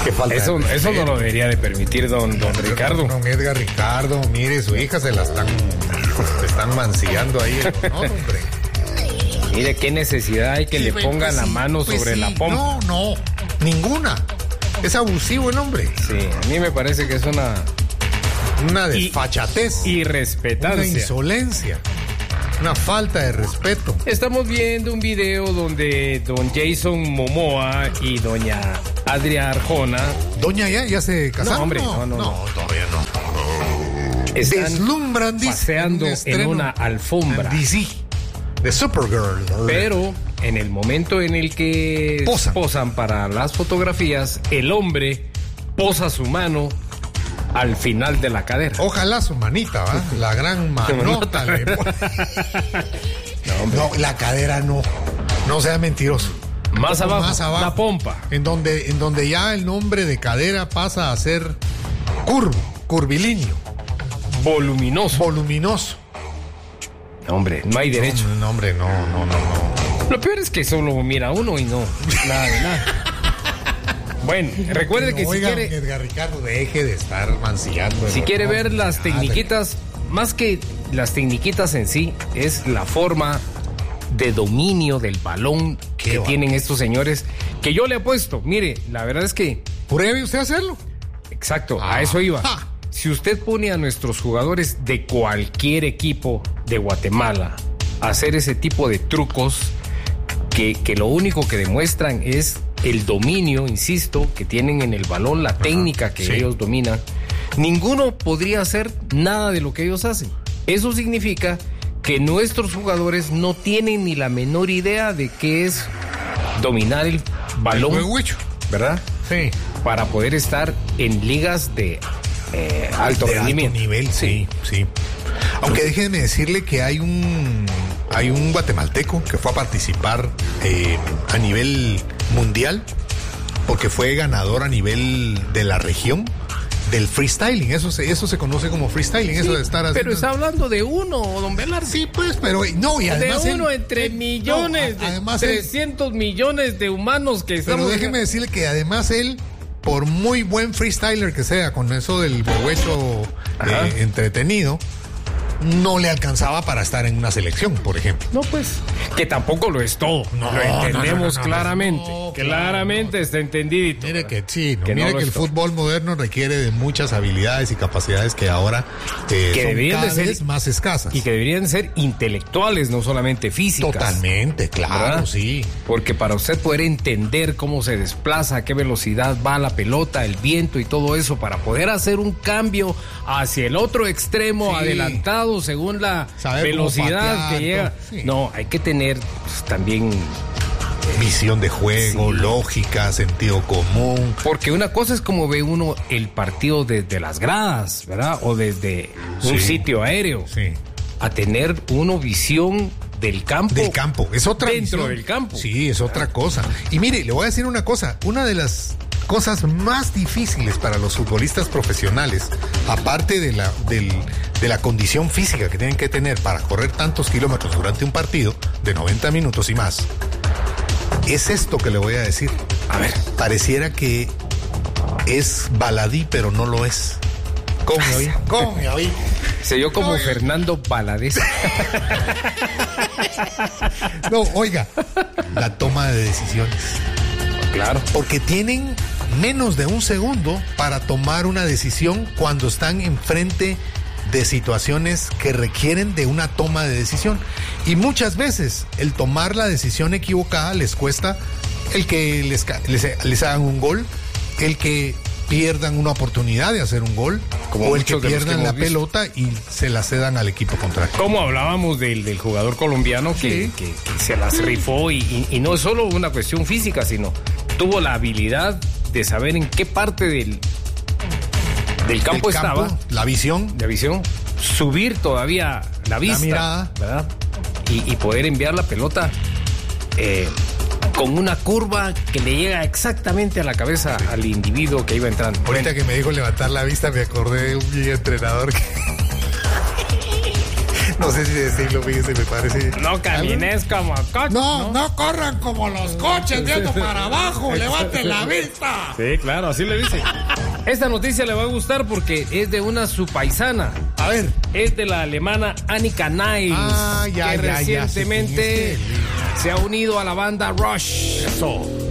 Qué falta Eso no lo debería de permitir don Ricardo. Don Edgar Ricardo, mire, su hija se están mancillando ahí. No, hombre. Mire, qué necesidad hay que le ponga la mano sobre la pompa. No, ninguna. Es abusivo el hombre. Sí, a mí me parece que es una desfachatez. Irrespetancia. Una insolencia. Una falta de respeto. Estamos viendo un video donde don Jason Momoa y doña Adria Arjona. ¿Doña ya se casaron? No, hombre, no, todavía no. Están deslumbran, paseando en una alfombra. DC, de Supergirl. Pero en el momento en el que posan para las fotografías, el hombre posa su mano al final de la cadera. Ojalá su manita, ¿va? La gran manota. No, la cadera no sea mentiroso. Más abajo, la pompa. En donde ya el nombre de cadera pasa a ser curvilíneo. Voluminoso. No, hombre, no hay derecho. No, hombre, no. Lo peor es que solo mira uno y no nada. Bueno, recuerde que si quiere... Edgar Ricardo, deje de estar mancillando. Si quiere ver las tecniquitas, más que las tecniquitas en sí, es la forma de dominio del balón que tienen estos señores, que yo le apuesto. Mire, la verdad es que... ¿Pruebe usted hacerlo? Exacto, a eso iba. Si usted pone a nuestros jugadores de cualquier equipo de Guatemala a hacer ese tipo de trucos, que lo único que demuestran es el dominio, insisto, que tienen en el balón, la técnica que ellos dominan, ninguno podría hacer nada de lo que ellos hacen. Eso significa que nuestros jugadores no tienen ni la menor idea de qué es dominar el balón, ¿verdad? Sí. Para poder estar en ligas de alto rendimiento. Alto nivel, sí. Aunque déjenme decirle que hay un guatemalteco que fue a participar a nivel mundial, porque fue ganador a nivel de la región del freestyling. Eso se conoce como freestyling, eso de estar haciendo... Pero está hablando de uno, don Belar. Sí, pues, pero no, y además... De uno entre millones, además 300 millones de humanos que estamos... Pero déjeme decirle que además él, por muy buen freestyler que sea, con eso del huecho entretenido, no le alcanzaba para estar en una selección, por ejemplo. No, pues, que tampoco lo es todo. Lo entendemos claramente. Claramente está entendidito. Mire que sí, mire que el fútbol moderno requiere de muchas habilidades y capacidades que ahora que son cada vez más escasas. Y que deberían ser intelectuales, no solamente físicas. Totalmente, claro, ¿verdad? Sí. Porque para usted poder entender cómo se desplaza, a qué velocidad va la pelota, el viento y todo eso, para poder hacer un cambio hacia el otro extremo, adelantado según la velocidad que llega. Sí. No, hay que tener también visión de juego, lógica, sentido común. Porque una cosa es como ve uno el partido desde las gradas, ¿verdad? O desde un sitio aéreo. Sí. A tener uno visión del campo. Del campo, es otra dentro visión. Del campo. Sí, es otra cosa. Y mire, le voy a decir una cosa. Una de las cosas más difíciles para los futbolistas profesionales, aparte de la condición física que tienen que tener para correr tantos kilómetros durante un partido de 90 minutos y más, es esto que le voy a decir. A ver. Pareciera que es baladí, pero no lo es. ¿Cómo me oí? Se dio como Fernando Valadez. No, oiga, la toma de decisiones. Claro. Porque tienen menos de un segundo para tomar una decisión cuando están enfrente de situaciones que requieren de una toma de decisión. Y muchas veces el tomar la decisión equivocada les cuesta el que les hagan un gol, el que pierdan una oportunidad de hacer un gol, o el que pierdan la pelota y se la cedan al equipo contrario. Como hablábamos del jugador colombiano que se las rifó y no es solo una cuestión física, sino tuvo la habilidad de saber en qué parte del campo estaba. La visión, subir todavía la vista, la mirada, ¿verdad? Y poder enviar la pelota con una curva que le llega exactamente a la cabeza al individuo que iba entrando. Ahorita que me dijo levantar la vista, me acordé de un entrenador que No sé si decirlo, fíjese, me parece. No camines como coche. No corran como los coches, viendo para abajo, levanten la vista. Sí, claro, así le dice. Esta noticia le va a gustar porque es de una supaisana. A ver. Es de la alemana Annika Niles, que recientemente se ha unido a la banda Rush. Eso.